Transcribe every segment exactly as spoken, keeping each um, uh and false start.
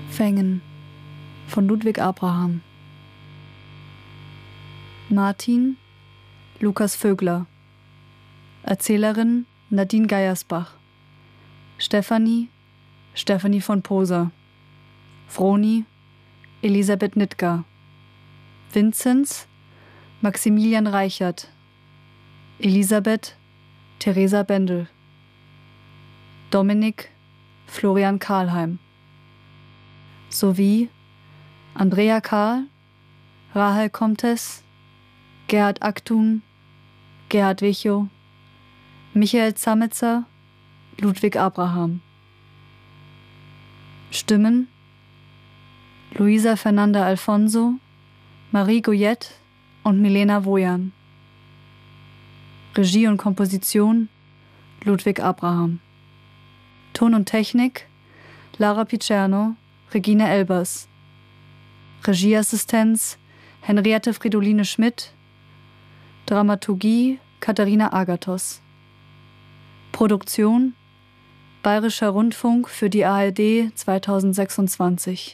Fängen von Ludwig Abraham. Martin Lukas Vögler. Erzählerin Nadine Geiersbach. Stefanie Stefanie von Poser. Vroni Elisabeth Nittger. Vinzenz Maximilian Reichert. Elisabeth Theresa Bendel. Dominik Florian Karlheim. Sowie Andrea Karl, Rahel Comtes, Gerhard Aktun, Gerhard Wichow, Michael Zametzer, Ludwig Abraham. Stimmen Luisa Fernanda Alfonso, Marie Goyette und Milena Wojan. Regie und Komposition Ludwig Abraham. Ton und Technik Lara Picerno, Regine Elbers. Regieassistenz Henriette Fridoline Schmidt. Dramaturgie Katharina Agathos. Produktion Bayerischer Rundfunk für die A R D zweitausendsechsundzwanzig.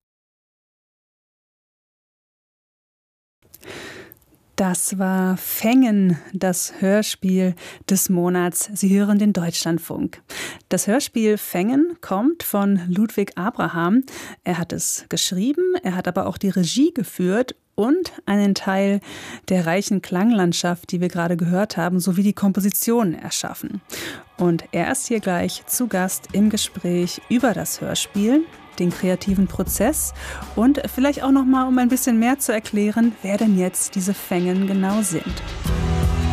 Das war Fängen, das Hörspiel des Monats. Sie hören den Deutschlandfunk. Das Hörspiel Fängen kommt von Ludwig Abraham. Er hat es geschrieben, er hat aber auch die Regie geführt und einen Teil der reichen Klanglandschaft, die wir gerade gehört haben, sowie die Komposition erschaffen. Und er ist hier gleich zu Gast im Gespräch über das Hörspiel, den kreativen Prozess und vielleicht auch noch mal, um ein bisschen mehr zu erklären, wer denn jetzt diese Fängen genau sind.